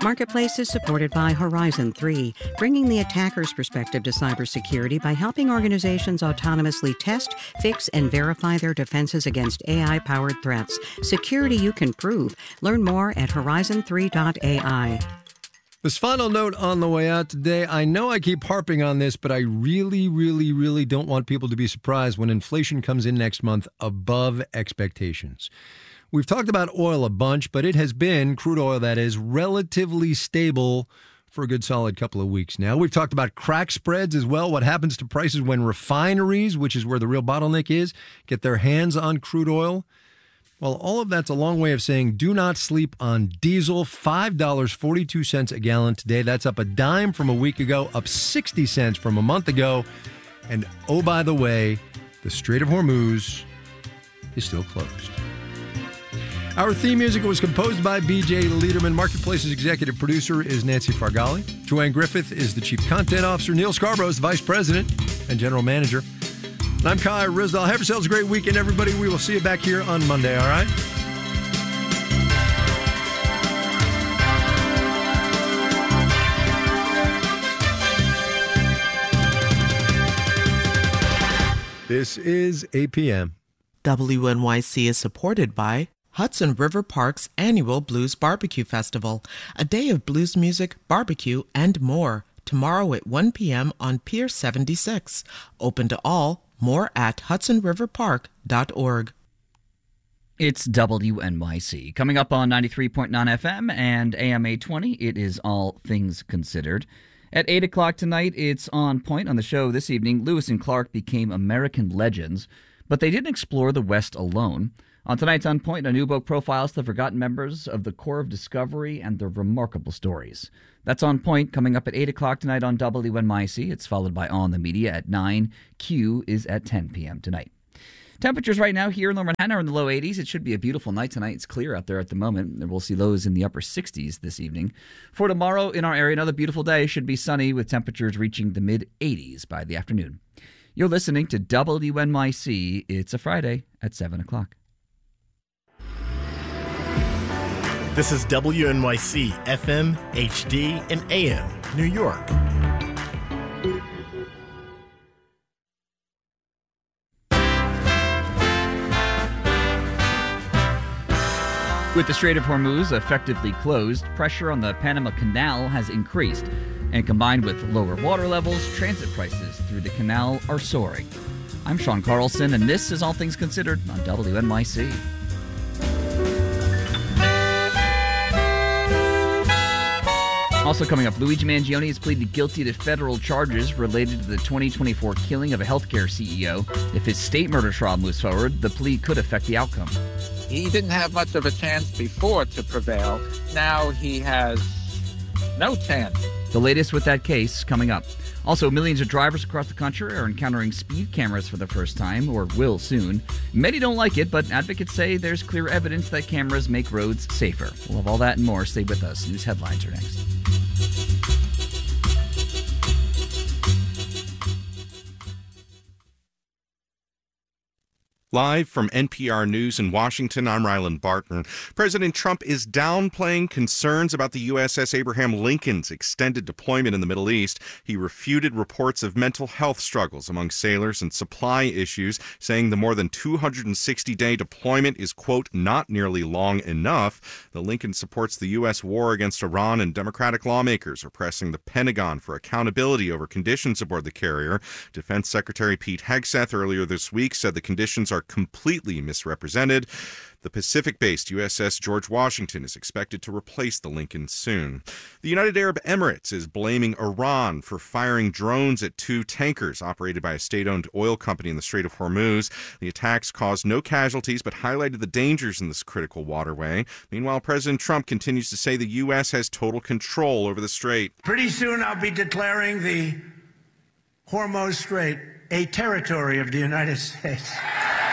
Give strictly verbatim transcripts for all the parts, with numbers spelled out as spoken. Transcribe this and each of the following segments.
Marketplace is supported by Horizon three, bringing the attacker's perspective to cybersecurity by helping organizations autonomously test, fix, and verify their defenses against A I-powered threats. Security you can prove. Learn more at horizon three dot A I. This final note on the way out today, I know I keep harping on this, but I really, really, really don't want people to be surprised when inflation comes in next month above expectations. We've talked about oil a bunch, but it has been, crude oil that is, relatively stable for a good solid couple of weeks now. We've talked about crack spreads as well, what happens to prices when refineries, which is where the real bottleneck is, get their hands on crude oil. Well, all of that's a long way of saying do not sleep on diesel. five dollars and forty-two cents a gallon today. That's up a dime from a week ago, up sixty cents from a month ago. And oh, by the way, the Strait of Hormuz is still closed. Our theme music was composed by B J Liederman. Marketplace's executive producer is Nancy Fargali. Joanne Griffith is the chief content officer. Neil Scarborough is the vice president and general manager. And I'm Kai Ryssdal. Have yourselves a great weekend, everybody. We will see you back here on Monday, all right? This is A P M. W N Y C is supported by Hudson River Park's annual Blues Barbecue Festival, a day of blues music, barbecue, and more. Tomorrow at one p.m. on Pier seventy-six. Open to all. More at hudson river park dot org. It's W N Y C. Coming up on ninety-three point nine F M and A M eight twenty, it is All Things Considered. At eight o'clock tonight, it's On Point. On the show this evening, Lewis and Clark became American legends, but they didn't explore the West alone. On tonight's On Point, a new book profiles the forgotten members of the Corps of Discovery and their remarkable stories. That's On Point, coming up at eight o'clock tonight on W N Y C. It's followed by On the Media at nine. Q is at ten p.m. tonight. Temperatures right now here in Lower Manhattan are in the low eighties. It should be a beautiful night tonight. It's clear out there at the moment. We'll see lows in the upper sixties this evening. For tomorrow in our area, another beautiful day. Should be sunny with temperatures reaching the mid-eighties by the afternoon. You're listening to W N Y C. It's a Friday at seven o'clock. This is W N Y C, F M, H D, and A M, New York. With the Strait of Hormuz effectively closed, pressure on the Panama Canal has increased. And combined with lower water levels, transit prices through the canal are soaring. I'm Sean Carlson, and this is All Things Considered on W N Y C. Also coming up, Luigi Mangione has pleaded guilty to federal charges related to the twenty twenty-four killing of a healthcare C E O. If his state murder trial moves forward, the plea could affect the outcome. He didn't have much of a chance before to prevail. Now he has no chance. The latest with that case coming up. Also, millions of drivers across the country are encountering speed cameras for the first time, or will soon. Many don't like it, but advocates say there's clear evidence that cameras make roads safer. We'll have all that and more. Stay with us. News headlines are next. Live from N P R News in Washington, I'm Ryland Barton. President Trump is downplaying concerns about the U S S Abraham Lincoln's extended deployment in the Middle East. He refuted reports of mental health struggles among sailors and supply issues, saying the more than two hundred sixty day deployment is, quote, not nearly long enough. The Lincoln supports the U S war against Iran, and Democratic lawmakers are pressing the Pentagon for accountability over conditions aboard the carrier. Defense Secretary Pete Hegseth earlier this week said the conditions are completely misrepresented. The Pacific-based U S S George Washington is expected to replace the Lincoln soon. The United Arab Emirates is blaming Iran for firing drones at two tankers operated by a state-owned oil company in the Strait of Hormuz. The attacks caused no casualties but highlighted the dangers in this critical waterway. Meanwhile, President Trump continues to say the U S has total control over the strait. Pretty soon I'll be declaring the Hormuz Strait a territory of the United States.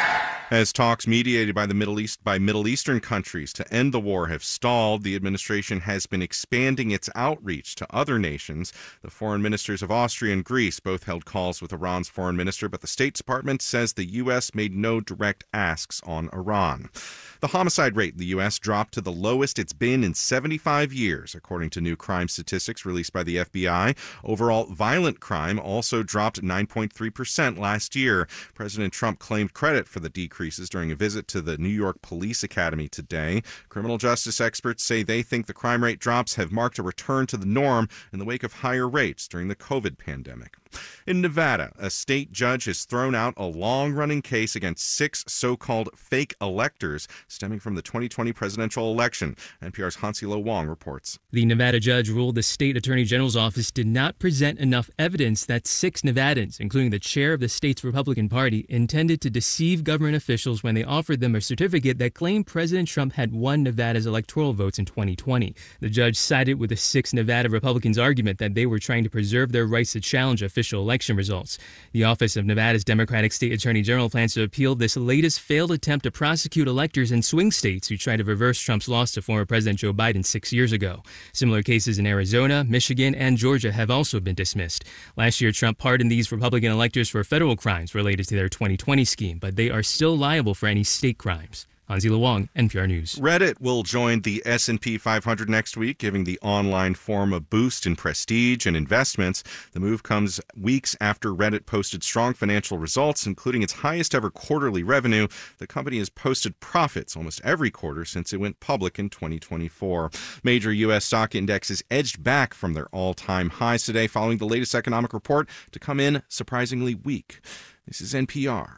As talks mediated by the Middle East by Middle Eastern countries to end the war have stalled, the administration has been expanding its outreach to other nations. The foreign ministers of Austria and Greece both held calls with Iran's foreign minister, but the State Department says the U S made no direct asks on Iran. The homicide rate in the U S dropped to the lowest it's been in seventy-five years, according to new crime statistics released by the F B I. Overall, violent crime also dropped nine point three percent last year. President Trump claimed credit for the decreases during a visit to the New York Police Academy today. Criminal justice experts say they think the crime rate drops have marked a return to the norm in the wake of higher rates during the COVID pandemic. In Nevada, a state judge has thrown out a long-running case against six so-called fake electors stemming from the twenty twenty presidential election. N P R's Hansi Lo Wong reports. The Nevada judge ruled the state attorney general's office did not present enough evidence that six Nevadans, including the chair of the state's Republican Party, intended to deceive government officials when they offered them a certificate that claimed President Trump had won Nevada's electoral votes in twenty twenty. The judge sided with the six Nevada Republicans' argument that they were trying to preserve their rights to challenge official election results. The Office of Nevada's Democratic State Attorney General plans to appeal this latest failed attempt to prosecute electors in swing states who tried to reverse Trump's loss to former President Joe Biden six years ago. Similar cases in Arizona, Michigan, and Georgia have also been dismissed. Last year, Trump pardoned these Republican electors for federal crimes related to their twenty twenty scheme, but they are still liable for any state crimes. Hansi Lo Wong, N P R News. Reddit will join the S and P five hundred next week, giving the online forum a boost in prestige and investments. The move comes weeks after Reddit posted strong financial results, including its highest ever quarterly revenue. The company has posted profits almost every quarter since it went public in twenty twenty-four. Major U S stock indexes edged back from their all-time highs today following the latest economic report to come in surprisingly weak. This is N P R.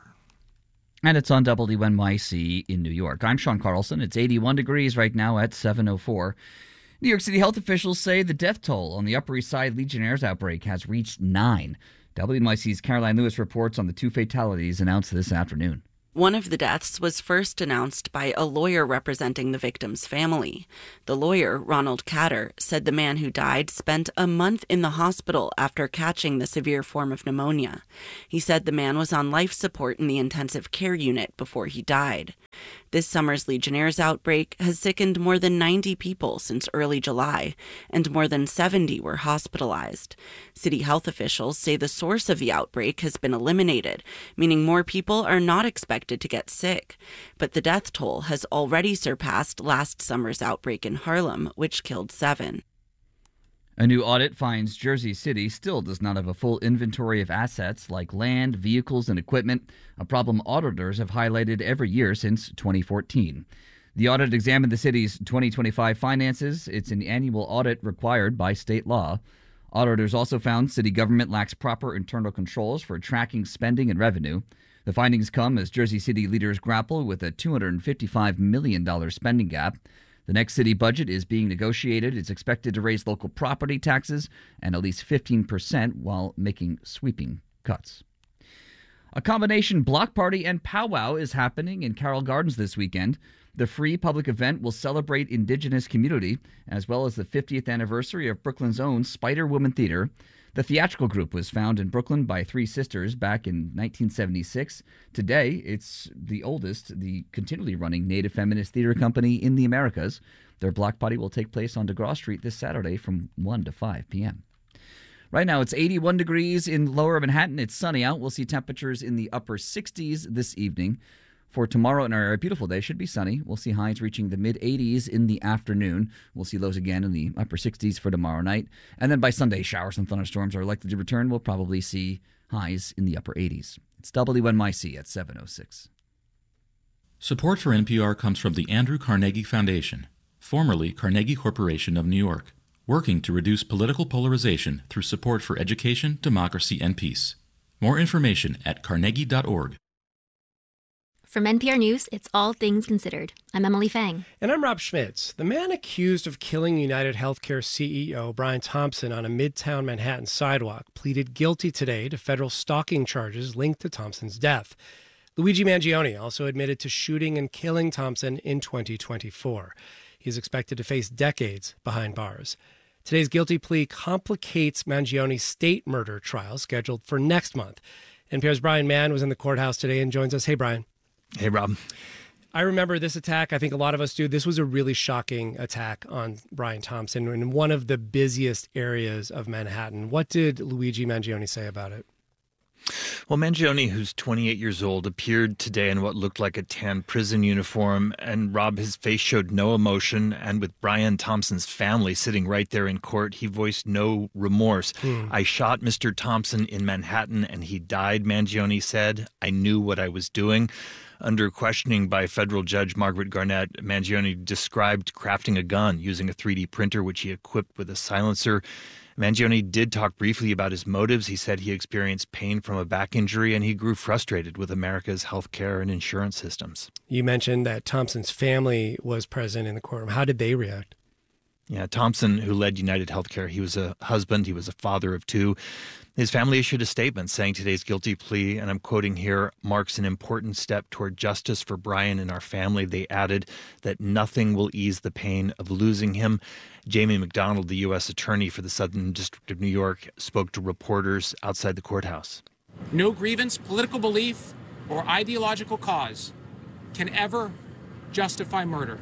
And it's on W N Y C in New York. I'm Sean Carlson. It's eighty-one degrees right now at seven oh four. New York City health officials say the death toll on the Upper East Side Legionnaires outbreak has reached nine. W N Y C's Caroline Lewis reports on the two fatalities announced this afternoon. One of the deaths was first announced by a lawyer representing the victim's family. The lawyer, Ronald Catter, said the man who died spent a month in the hospital after catching the severe form of pneumonia. He said the man was on life support in the intensive care unit before he died. This summer's Legionnaires outbreak has sickened more than ninety people since early July, and more than seventy were hospitalized. City health officials say the source of the outbreak has been eliminated, meaning more people are not expected to get sick. But the death toll has already surpassed last summer's outbreak in Harlem, which killed seven. A new audit finds Jersey City still does not have a full inventory of assets like land, vehicles, and equipment, a problem auditors have highlighted every year since twenty fourteen. The audit examined the city's twenty twenty-five finances. It's an annual audit required by state law. Auditors also found city government lacks proper internal controls for tracking spending and revenue. The findings come as Jersey City leaders grapple with a two hundred fifty-five million dollars spending gap. The next city budget is being negotiated. It's expected to raise local property taxes and at least fifteen percent while making sweeping cuts. A combination block party and powwow is happening in Carroll Gardens this weekend. The free public event will celebrate Indigenous community as well as the fiftieth anniversary of Brooklyn's own Spider Woman Theater. The theatrical group was founded in Brooklyn by three sisters back in nineteen seventy-six. Today, it's the oldest, the continually running Native feminist theater company in the Americas. Their block party will take place on DeGraw Street this Saturday from one to five p.m. Right now, it's eighty-one degrees in lower Manhattan. It's sunny out. We'll see temperatures in the upper sixties this evening. For tomorrow and our beautiful day, should be sunny. We'll see highs reaching the mid-eighties in the afternoon. We'll see lows again in the upper sixties for tomorrow night. And then by Sunday, showers and thunderstorms are likely to return. We'll probably see highs in the upper eighties. It's W N Y C at seven oh six. Support for N P R comes from the Andrew Carnegie Foundation, formerly Carnegie Corporation of New York, working to reduce political polarization through support for education, democracy, and peace. More information at carnegie dot org. From N P R News, it's All Things Considered. I'm Emily Fang. And I'm Rob Schmitz. The man accused of killing United Healthcare C E O Brian Thompson on a midtown Manhattan sidewalk pleaded guilty today to federal stalking charges linked to Thompson's death. Luigi Mangione also admitted to shooting and killing Thompson in twenty twenty-four. He is expected to face decades behind bars. Today's guilty plea complicates Mangione's state murder trial scheduled for next month. N P R's Brian Mann was in the courthouse today and joins us. Hey, Brian. Hey, Rob. I remember this attack. I think a lot of us do. This was a really shocking attack on Brian Thompson in one of the busiest areas of Manhattan. What did Luigi Mangione say about it? Well, Mangione, who's twenty-eight years old, appeared today in what looked like a tan prison uniform. And Rob, his face showed no emotion. And with Brian Thompson's family sitting right there in court, he voiced no remorse. Hmm. I shot Mister Thompson in Manhattan and he died, Mangione said. I knew what I was doing. Under questioning by federal judge Margaret Garnett, Mangione described crafting a gun using a three D printer, which he equipped with a silencer. Mangione did talk briefly about his motives. He said he experienced pain from a back injury and he grew frustrated with America's healthcare and insurance systems. You mentioned that Thompson's family was present in the courtroom. How did they react? Yeah, Thompson, who led United Healthcare, he was a husband, he was a father of two. His family issued a statement saying today's guilty plea, and I'm quoting here, marks an important step toward justice for Brian and our family. They added that nothing will ease the pain of losing him. Jamie McDonald, the U S attorney for the Southern District of New York, spoke to reporters outside the courthouse. No grievance, political belief, or ideological cause can ever justify murder.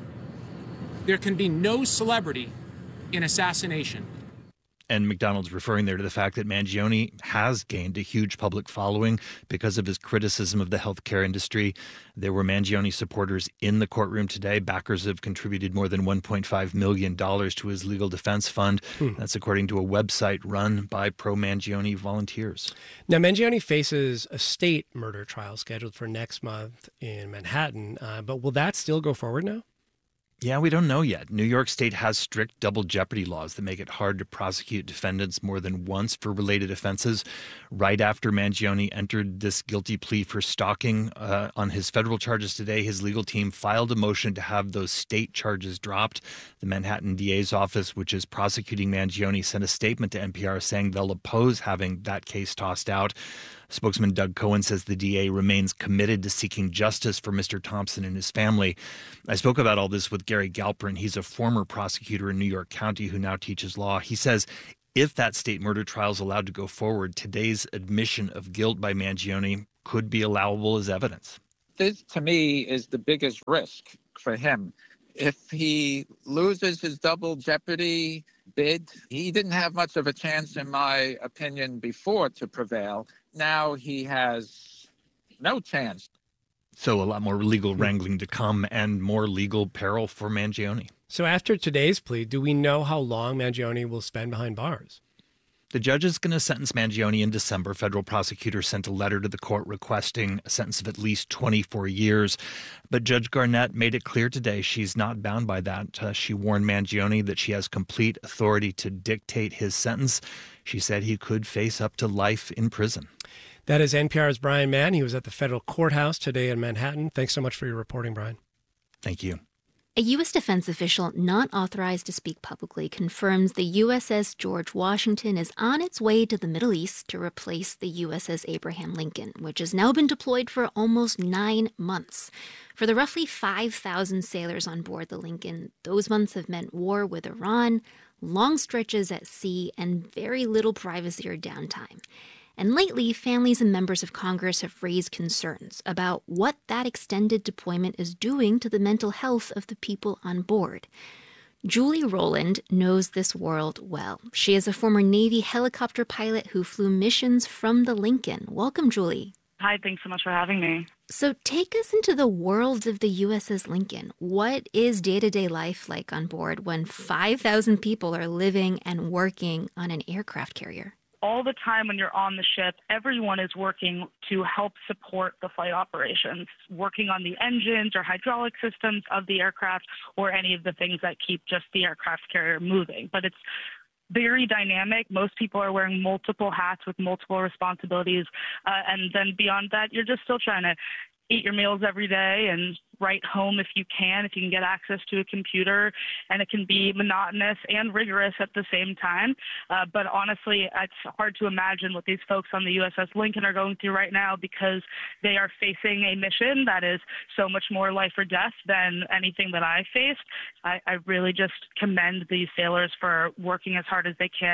There can be no celebrity in assassination. And McDonald's referring there to the fact that Mangione has gained a huge public following because of his criticism of the healthcare industry. There were Mangione supporters in the courtroom today. Backers have contributed more than one point five million dollars to his legal defense fund. Hmm. That's according to a website run by pro-Mangione volunteers. Now, Mangione faces a state murder trial scheduled for next month in Manhattan. Uh, but will that still go forward now? Yeah, we don't know yet. New York State has strict double jeopardy laws that make it hard to prosecute defendants more than once for related offenses. Right after Mangione entered this guilty plea for stalking uh, on his federal charges today, his legal team filed a motion to have those state charges dropped. The Manhattan D A's office, which is prosecuting Mangione, sent a statement to N P R saying they'll oppose having that case tossed out. Spokesman Doug Cohen says the D A remains committed to seeking justice for Mister Thompson and his family. I spoke about all this with Gary Galperin. He's a former prosecutor in New York County who now teaches law. He says if that state murder trial is allowed to go forward, today's admission of guilt by Mangione could be allowable as evidence. This, to me, is the biggest risk for him. If he loses his double jeopardy bid, he didn't have much of a chance, in my opinion, before to prevail. Now he has no chance. So a lot more legal wrangling to come and more legal peril for Mangione. So after today's plea, do we know how long Mangione will spend behind bars? The judge is going to sentence Mangione in December. Federal prosecutors sent a letter to the court requesting a sentence of at least twenty-four years. But Judge Garnett made it clear today she's not bound by that. Uh, she warned Mangione that she has complete authority to dictate his sentence. She said he could face up to life in prison. That is N P R's Brian Mann. He was at the federal courthouse today in Manhattan. Thanks so much for your reporting, Brian. Thank you. A U S defense official not authorized to speak publicly confirms the U S S George Washington is on its way to the Middle East to replace the U S S Abraham Lincoln, which has now been deployed for almost nine months. For the roughly five thousand sailors on board the Lincoln, those months have meant war with Iran, long stretches at sea, and very little privacy or downtime. And lately, families and members of Congress have raised concerns about what that extended deployment is doing to the mental health of the people on board. Julie Rowland knows this world well. She is a former Navy helicopter pilot who flew missions from the Lincoln. Welcome, Julie. Hi, thanks so much for having me. So take us into the world of the U S S Lincoln. What is day-to-day life like on board when five thousand people are living and working on an aircraft carrier? All the time when you're on the ship, everyone is working to help support the flight operations, working on the engines or hydraulic systems of the aircraft or any of the things that keep just the aircraft carrier moving. But it's very dynamic. Most people are wearing multiple hats with multiple responsibilities. Uh, and then beyond that, you're just still trying to eat your meals every day and write home if you can, if you can get access to a computer, and it can be monotonous and rigorous at the same time. Uh, but honestly, it's hard to imagine what these folks on the U S S Lincoln are going through right now because they are facing a mission that is so much more life or death than anything that I faced. I, I really just commend these sailors for working as hard as they can.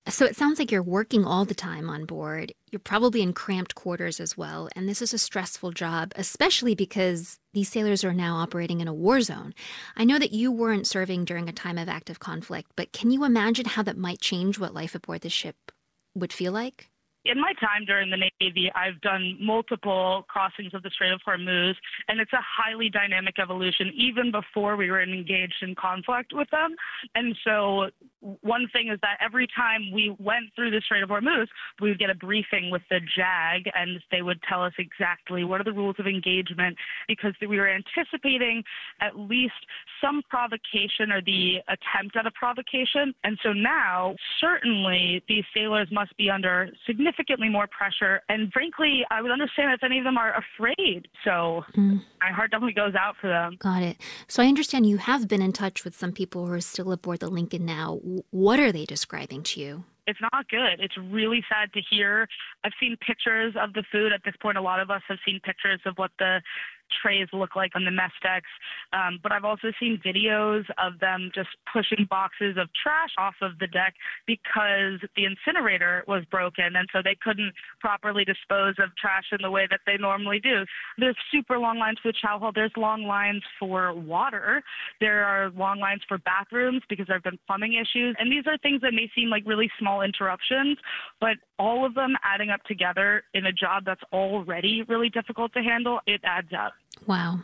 So it sounds like you're working all the time on board. You're probably in cramped quarters as well. And this is a stressful job, especially because these sailors are now operating in a war zone. I know that you weren't serving during a time of active conflict, but can you imagine how that might change what life aboard the ship would feel like? In my time during the Navy, I've done multiple crossings of the Strait of Hormuz, and it's a highly dynamic evolution, even before we were engaged in conflict with them. And so one thing is that every time we went through the Strait of Hormuz, we would get a briefing with the JAG, and they would tell us exactly what are the rules of engagement, because we were anticipating at least some provocation or the attempt at a provocation. And so now, certainly, these sailors must be under significant significantly more pressure. And frankly, I would understand if any of them are afraid. So mm. my heart definitely goes out for them. Got it. So I understand you have been in touch with some people who are still aboard the Lincoln now. What are they describing to you? It's not good. It's really sad to hear. I've seen pictures of the food. At this point, a lot of us have seen pictures of what the trays look like on the mess decks. Um, but I've also seen videos of them just pushing boxes of trash off of the deck because the incinerator was broken, and so they couldn't properly dispose of trash in the way that they normally do. There's super long lines for the chow hall. There's long lines for water. There are long lines for bathrooms because there have been plumbing issues. And these are things that may seem like really small interruptions, but all of them adding up together in a job that's already really difficult to handle, it adds up. Wow.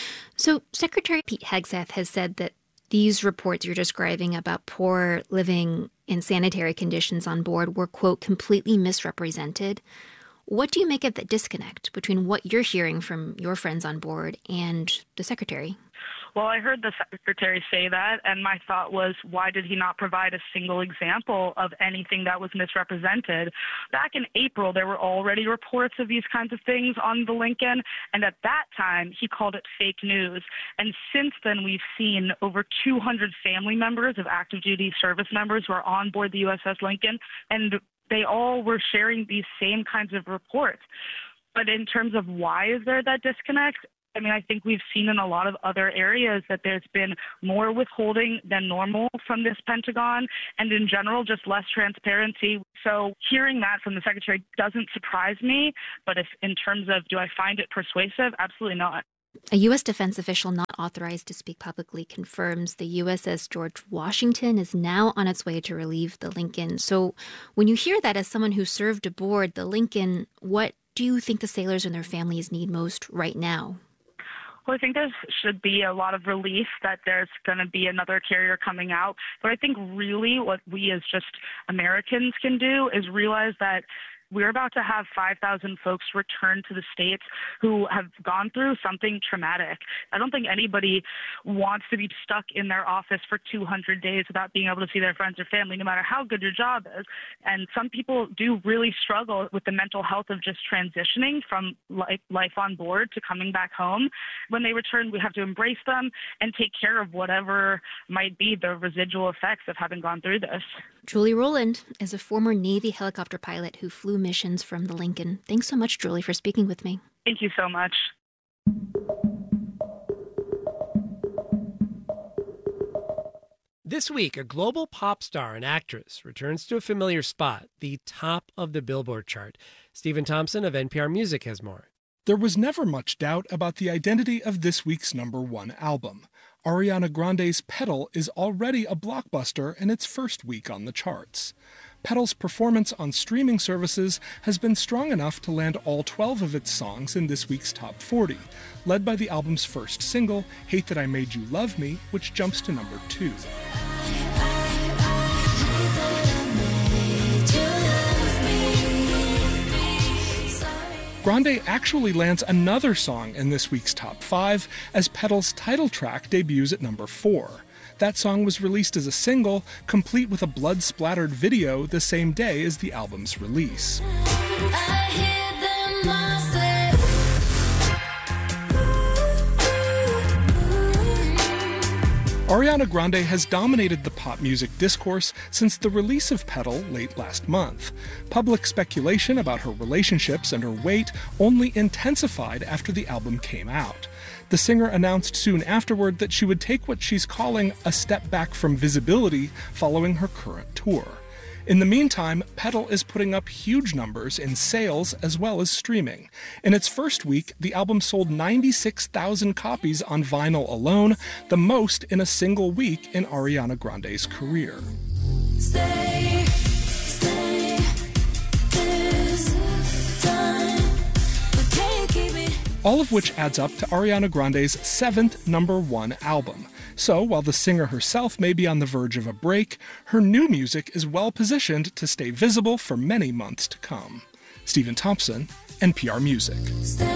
So Secretary Pete Hegseth has said that these reports you're describing about poor living and sanitary conditions on board were, quote, completely misrepresented. What do you make of the disconnect between what you're hearing from your friends on board and the Secretary? Well, I heard the Secretary say that, and my thought was, why did he not provide a single example of anything that was misrepresented? Back in April, there were already reports of these kinds of things on the Lincoln, and at that time, he called it fake news. And since then, we've seen over two hundred family members of active duty service members who are on board the U S S Lincoln, and they all were sharing these same kinds of reports. But in terms of why is there that disconnect, I mean, I think we've seen in a lot of other areas that there's been more withholding than normal from this Pentagon, and in general, just less transparency. So hearing that from the Secretary doesn't surprise me, but if in terms of do I find it persuasive, absolutely not. A U S defense official not authorized to speak publicly confirms the U S S George Washington is now on its way to relieve the Lincoln. So when you hear that as someone who served aboard the Lincoln, what do you think the sailors and their families need most right now? Well, I think there should be a lot of relief that there's going to be another carrier coming out. But I think really what we as just Americans can do is realize that we're about to have five thousand folks return to the States who have gone through something traumatic. I don't think anybody wants to be stuck in their office for two hundred days without being able to see their friends or family, no matter how good your job is. And some people do really struggle with the mental health of just transitioning from life on board to coming back home. When they return, we have to embrace them and take care of whatever might be the residual effects of having gone through this. Julie Rowland is a former Navy helicopter pilot who flew missions from the Lincoln. Thanks so much, Julie, for speaking with me. Thank you so much. This week, a global pop star and actress returns to a familiar spot, the top of the Billboard chart. Stephen Thompson of N P R Music has more. There was never much doubt about the identity of this week's number one album. Ariana Grande's Petal is already a blockbuster in its first week on the charts. Petal's performance on streaming services has been strong enough to land all twelve of its songs in this week's top forty, led by the album's first single, Hate That I Made You Love Me, which jumps to number two. Grande actually lands another song in this week's top five, as Petal's title track debuts at number four. That song was released as a single, complete with a blood-splattered video the same day as the album's release. Ariana Grande has dominated the pop music discourse since the release of Petal late last month. Public speculation about her relationships and her weight only intensified after the album came out. The singer announced soon afterward that she would take what she's calling a step back from visibility following her current tour. In the meantime, Petal is putting up huge numbers in sales as well as streaming. In its first week, the album sold ninety-six thousand copies on vinyl alone, the most in a single week in Ariana Grande's career. Stay, stay, this time, but can't keep it. All of which adds up to Ariana Grande's seventh number one album. So, while the singer herself may be on the verge of a break, her new music is well positioned to stay visible for many months to come. Stephen Thompson, N P R Music.